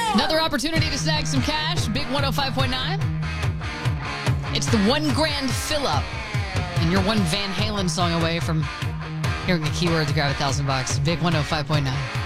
Another opportunity to snag some cash. Big 105.9. It's the $1 grand fill-up. And you're one Van Halen song away from hearing a keyword to grab $1,000. Big 105.9.